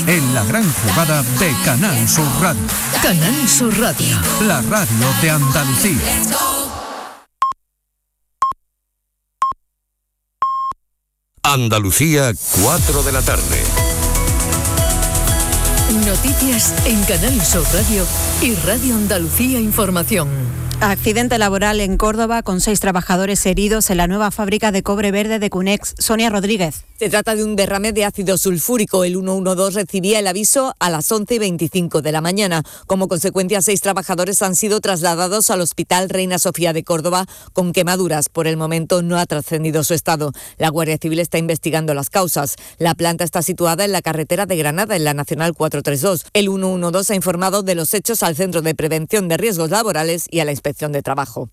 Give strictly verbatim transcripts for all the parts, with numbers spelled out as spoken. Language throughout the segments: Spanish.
en la gran jugada de Canal Sur Radio. Canal Sur Radio, la radio de Andalucía. Andalucía, cuatro de la tarde. Noticias en Canal Sur Radio y Radio Andalucía Información. Accidente laboral en Córdoba con seis trabajadores heridos en la nueva fábrica de cobre verde de Cunex. Sonia Rodríguez. Se trata de un derrame de ácido sulfúrico. El ciento doce recibía el aviso a las once y veinticinco de la mañana. Como consecuencia, seis trabajadores han sido trasladados al Hospital Reina Sofía de Córdoba con quemaduras. Por el momento no ha trascendido su estado. La Guardia Civil está investigando las causas. La planta está situada en la carretera de Granada, en la Nacional cuatrocientos treinta y dos. El ciento doce ha informado de los hechos al Centro de Prevención de Riesgos Laborales y a la Inspección de Trabajo.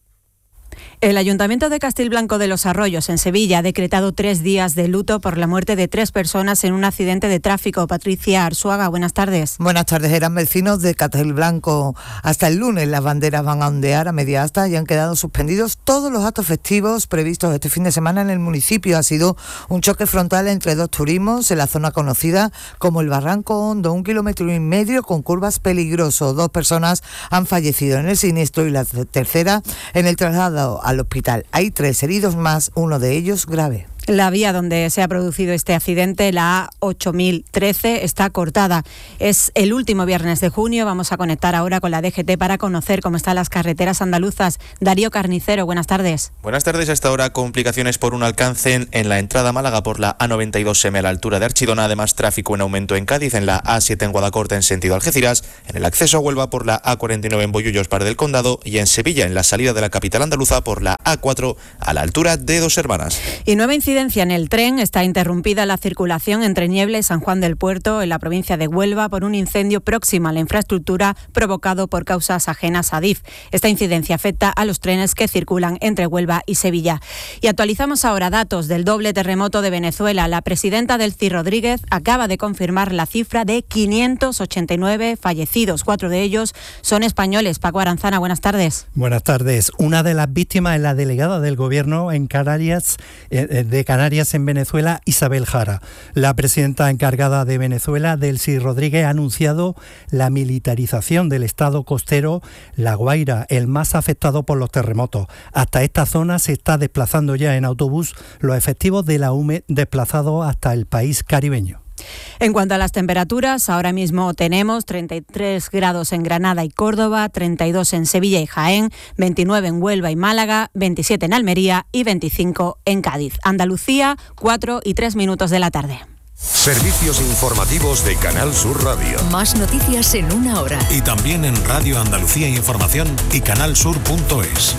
El Ayuntamiento de Castilblanco de los Arroyos, en Sevilla, ha decretado tres días de luto por la muerte de tres personas en un accidente de tráfico. Patricia Arzuaga, buenas tardes. Buenas tardes. Eran vecinos de Castilblanco. Hasta el lunes las banderas van a ondear a media asta y han quedado suspendidos todos los actos festivos previstos este fin de semana en el municipio. Ha sido un choque frontal entre dos turismos en la zona conocida como el Barranco Hondo, un kilómetro y medio con curvas peligrosos. Dos personas han fallecido en el siniestro y la tercera en el traslado al hospital. Hay tres heridos más, uno de ellos grave. La vía donde se ha producido este accidente, la A ocho mil trece, está cortada. Es el último viernes de junio. Vamos a conectar ahora con la D G T para conocer cómo están las carreteras andaluzas. Darío Carnicero, buenas tardes. Buenas tardes. Hasta ahora complicaciones por un alcance en, en la entrada a Málaga por la A noventa y dos M a la altura de Archidona. Además, tráfico en aumento en Cádiz, en la A siete en Guadacorte en sentido Algeciras, en el acceso a Huelva por la A cuarenta y nueve en Bollullos, Par del Condado, y en Sevilla, en la salida de la capital andaluza por la A cuatro a la altura de Dos Hermanas. Y nueva incidencia en el tren. Está interrumpida la circulación entre Niebla y San Juan del Puerto, en la provincia de Huelva, por un incendio próximo a la infraestructura provocado por causas ajenas a Adif. Esta incidencia afecta a los trenes que circulan entre Huelva y Sevilla. Y actualizamos ahora datos del doble terremoto de Venezuela. La presidenta Delcy Rodríguez acaba de confirmar la cifra de quinientos ochenta y nueve fallecidos. Cuatro de ellos son españoles. Paco Aranzana, buenas tardes. Buenas tardes. Una de las víctimas es la delegada del Gobierno en Canarias, eh, de Canarias en Venezuela, Isabel Jara. La presidenta encargada de Venezuela, Delcy Rodríguez, ha anunciado la militarización del estado costero La Guaira, el más afectado por los terremotos. Hasta esta zona se está desplazando ya en autobús los efectivos de la U M E desplazados hasta el país caribeño. En cuanto a las temperaturas, ahora mismo tenemos treinta y tres grados en Granada y Córdoba, treinta y dos en Sevilla y Jaén, veintinueve en Huelva y Málaga, veintisiete en Almería y veinticinco en Cádiz. Andalucía, cuatro y tres minutos de la tarde. Servicios informativos de Canal Sur Radio. Más noticias en una hora. Y también en Radio Andalucía Información y canalsur punto es.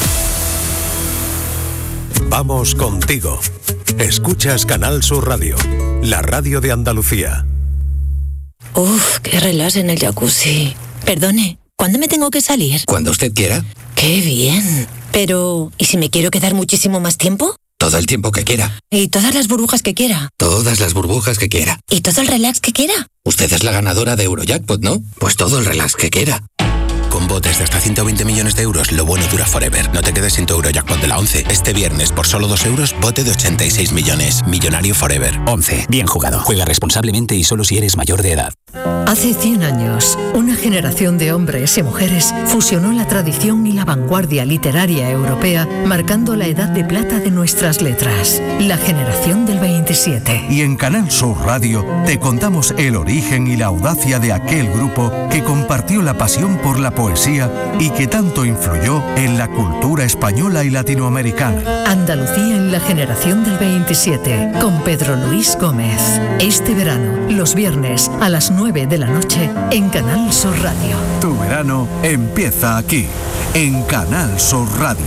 Vamos contigo. Escuchas Canal Sur Radio, la radio de Andalucía. Uf, qué relax en el jacuzzi. Perdone, ¿cuándo me tengo que salir? Cuando usted quiera. ¡Qué bien! Pero, ¿y si me quiero quedar muchísimo más tiempo? Todo el tiempo que quiera. ¿Y todas las burbujas que quiera? Todas las burbujas que quiera. ¿Y todo el relax que quiera? Usted es la ganadora de Eurojackpot, ¿no? Pues todo el relax que quiera. Con botes de hasta ciento veinte millones de euros, lo bueno dura forever. No te quedes sin tu Eurojackpot de la once. Este viernes, por solo dos euros, bote de ochenta y seis millones. Millonario forever. once. Bien jugado. Juega responsablemente y solo si eres mayor de edad. Hace cien años, una generación de hombres y mujeres fusionó la tradición y la vanguardia literaria europea, marcando la edad de plata de nuestras letras. La generación del veintisiete. Y en Canal Sur Radio te contamos el origen y la audacia de aquel grupo que compartió la pasión por la poesía y que tanto influyó en la cultura española y latinoamericana. Andalucía en la generación del veintisiete, con Pedro Luis Gómez. Este verano, los viernes a las nueve de la noche, en Canal Sur Radio. Tu verano empieza aquí, en Canal Sur Radio.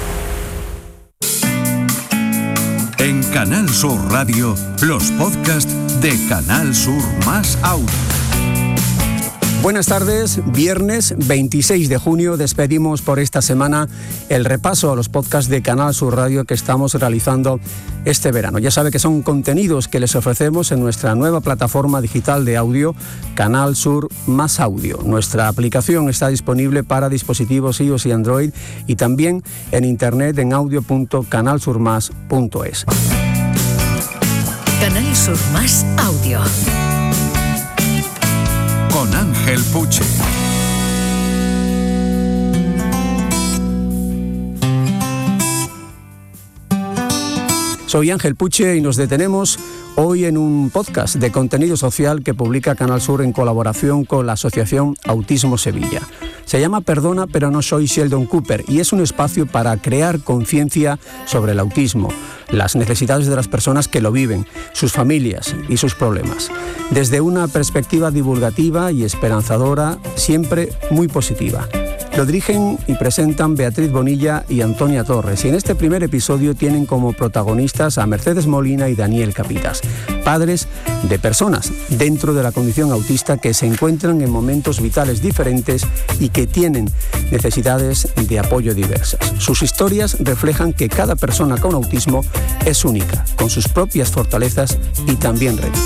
En Canal Sur Radio, los podcasts de Canal Sur más Audio. Buenas tardes, viernes veintiséis de junio despedimos por esta semana el repaso a los podcasts de Canal Sur Radio que estamos realizando este verano. Ya sabe que son contenidos que les ofrecemos en nuestra nueva plataforma digital de audio, Canal Sur más Audio. Nuestra aplicación está disponible para dispositivos iOS y Android y también en internet en audio punto canal sur más punto es. Canal Sur más Audio. Ángel Puche. Soy Ángel Puche y nos detenemos hoy en un podcast de contenido social que publica Canal Sur en colaboración con la Asociación Autismo Sevilla. Se llama Perdona, pero no soy Sheldon Cooper y es un espacio para crear conciencia sobre el autismo, las necesidades de las personas que lo viven, sus familias y sus problemas. Desde una perspectiva divulgativa y esperanzadora, siempre muy positiva. Lo dirigen y presentan Beatriz Bonilla y Antonia Torres, y en este primer episodio tienen como protagonistas a Mercedes Molina y Daniel Capitas, padres de personas dentro de la condición autista que se encuentran en momentos vitales diferentes y que tienen necesidades de apoyo diversas. Sus historias reflejan que cada persona con autismo es única, con sus propias fortalezas y también retos.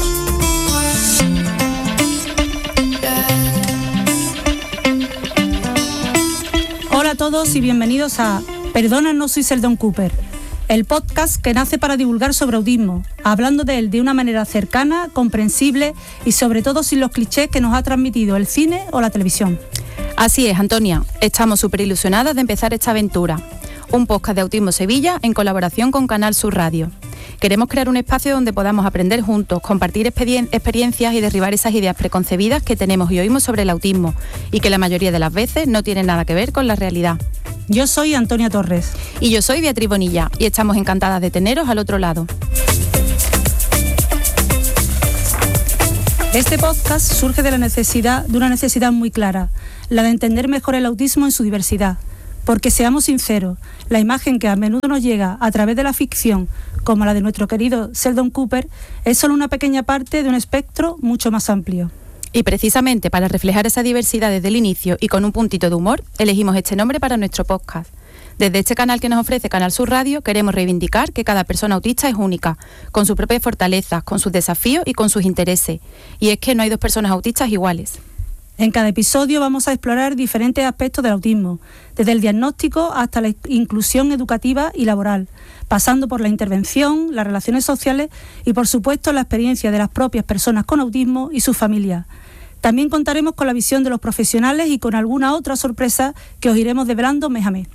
Hola a todos y bienvenidos a Perdona, no soy Sheldon Cooper, el podcast que nace para divulgar sobre autismo, hablando de él de una manera cercana, comprensible y sobre todo sin los clichés que nos ha transmitido el cine o la televisión. Así es, Antonia, estamos súper ilusionadas de empezar esta aventura. Un podcast de Autismo Sevilla en colaboración con Canal Sur Radio. Queremos crear un espacio donde podamos aprender juntos, compartir experien- experiencias y derribar esas ideas preconcebidas que tenemos y oímos sobre el autismo y que la mayoría de las veces no tienen nada que ver con la realidad. Yo soy Antonia Torres. Y yo soy Beatriz Bonilla y estamos encantadas de teneros al otro lado. Este podcast surge de la necesidad, de una necesidad muy clara, la de entender mejor el autismo en su diversidad. Porque seamos sinceros, la imagen que a menudo nos llega a través de la ficción, como la de nuestro querido Sheldon Cooper, es solo una pequeña parte de un espectro mucho más amplio. Y precisamente para reflejar esa diversidad desde el inicio y con un puntito de humor, elegimos este nombre para nuestro podcast. Desde este canal que nos ofrece Canal Sur Radio queremos reivindicar que cada persona autista es única, con sus propias fortalezas, con sus desafíos y con sus intereses. Y es que no hay dos personas autistas iguales. En cada episodio vamos a explorar diferentes aspectos del autismo, desde el diagnóstico hasta la inclusión educativa y laboral, pasando por la intervención, las relaciones sociales y, por supuesto, la experiencia de las propias personas con autismo y sus familias. También contaremos con la visión de los profesionales y con alguna otra sorpresa que os iremos desvelando mes a mes.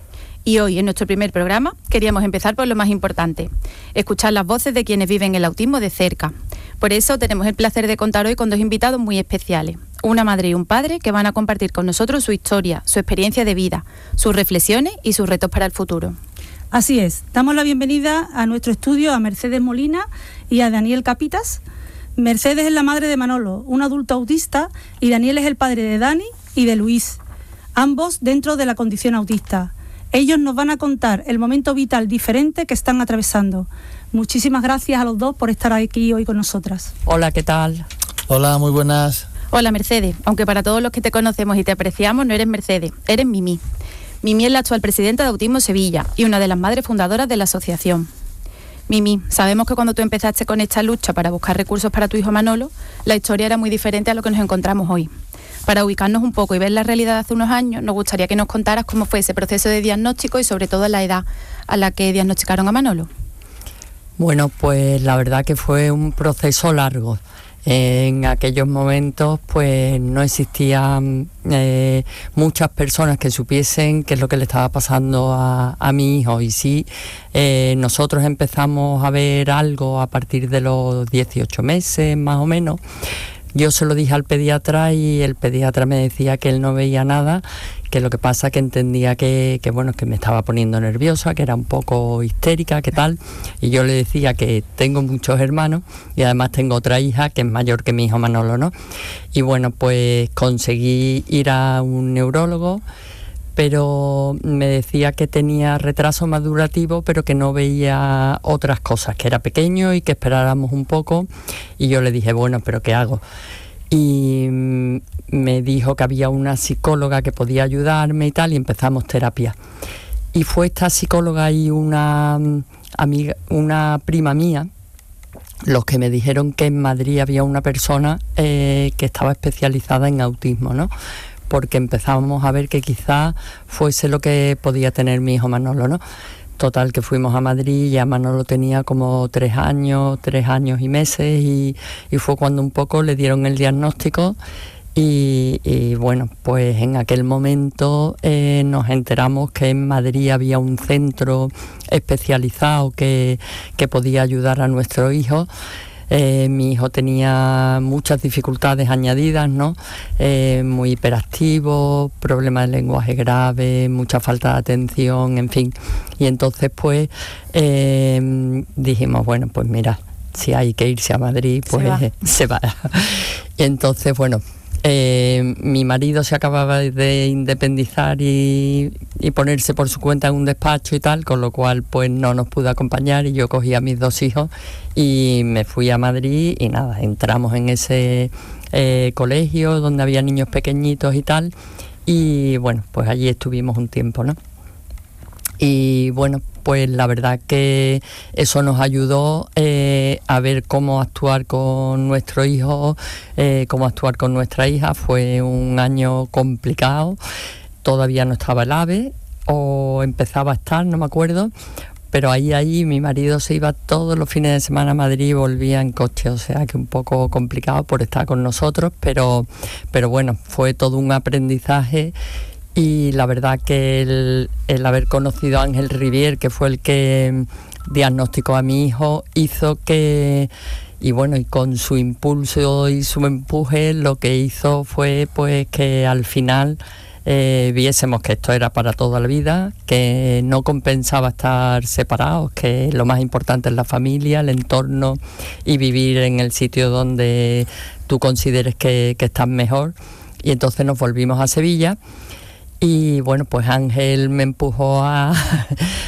Y hoy, en nuestro primer programa, queríamos empezar por lo más importante, escuchar las voces de quienes viven el autismo de cerca. Por eso tenemos el placer de contar hoy con dos invitados muy especiales, una madre y un padre que van a compartir con nosotros su historia, su experiencia de vida, sus reflexiones y sus retos para el futuro. Así es, damos la bienvenida a nuestro estudio a Mercedes Molina y a Daniel Capitas. Mercedes es la madre de Manolo, un adulto autista, y Daniel es el padre de Dani y de Luis, ambos dentro de la condición autista. Ellos nos van a contar el momento vital diferente que están atravesando. Muchísimas gracias a los dos por estar aquí hoy con nosotras. Hola, ¿qué tal? Hola, muy buenas. Hola, Mercedes. Aunque para todos los que te conocemos y te apreciamos, no eres Mercedes, eres Mimi. Mimi es la actual presidenta de Autismo Sevilla y una de las madres fundadoras de la asociación. Mimi, sabemos que cuando tú empezaste con esta lucha para buscar recursos para tu hijo Manolo, la historia era muy diferente a lo que nos encontramos hoy. Para ubicarnos un poco y ver la realidad de hace unos años, nos gustaría que nos contaras cómo fue ese proceso de diagnóstico y sobre todo la edad a la que diagnosticaron a Manolo. Bueno, pues la verdad que fue un proceso largo. En aquellos momentos pues no existían eh, muchas personas que supiesen qué es lo que le estaba pasando a, a mi hijo, y sí, eh, nosotros empezamos a ver algo a partir de los dieciocho meses más o menos. Yo se lo dije al pediatra y el pediatra me decía que él no veía nada, que lo que pasa que entendía que, que bueno, que me estaba poniendo nerviosa, que era un poco histérica, que tal, y yo le decía que tengo muchos hermanos y además tengo otra hija que es mayor que mi hijo Manolo, ¿no? Y bueno, pues conseguí ir a un neurólogo, pero me decía que tenía retraso madurativo, pero que no veía otras cosas, que era pequeño y que esperáramos un poco. Y yo le dije, bueno, ¿pero qué hago? Y me dijo que había una psicóloga que podía ayudarme y tal, y empezamos terapia. Y fue esta psicóloga y una amiga, una prima mía, los que me dijeron que en Madrid había una persona eh, que estaba especializada en autismo, ¿no? Porque empezábamos a ver que quizás fuese lo que podía tener mi hijo Manolo, ¿no? Total, que fuimos a Madrid y ya Manolo tenía como tres años, tres años y meses, y, y fue cuando un poco le dieron el diagnóstico Y, y bueno, pues en aquel momento eh, nos enteramos que en Madrid había un centro especializado que, que podía ayudar a nuestro hijo. Eh, mi hijo tenía muchas dificultades añadidas, ¿no? Eh, muy hiperactivo, problemas de lenguaje grave, mucha falta de atención, en fin. Y entonces pues eh, dijimos, bueno, pues mira, si hay que irse a Madrid, pues se va. Se va. Y entonces, bueno, Eh, mi marido se acababa de independizar y, y ponerse por su cuenta en un despacho y tal, con lo cual pues no nos pudo acompañar y yo cogí a mis dos hijos y me fui a Madrid y nada, entramos en ese eh, colegio donde había niños pequeñitos y tal y bueno, pues allí estuvimos un tiempo, ¿no? Y bueno, pues la verdad que eso nos ayudó eh, a ver cómo actuar con nuestro hijo, eh, cómo actuar con nuestra hija. Fue un año complicado, todavía no estaba el AVE, o empezaba a estar, no me acuerdo, pero ahí, ahí mi marido se iba todos los fines de semana a Madrid y volvía en coche, o sea que un poco complicado por estar con nosotros, pero, pero bueno, fue todo un aprendizaje. Y la verdad que el, el haber conocido a Ángel Rivier, que fue el que diagnosticó a mi hijo, hizo que, y bueno, y con su impulso y su empuje, lo que hizo fue pues que al final eh, viésemos que esto era para toda la vida, que no compensaba estar separados, que lo más importante es la familia, el entorno y vivir en el sitio donde tú consideres que, que estás mejor. Y entonces nos volvimos a Sevilla. Y bueno, pues Ángel me empujó a,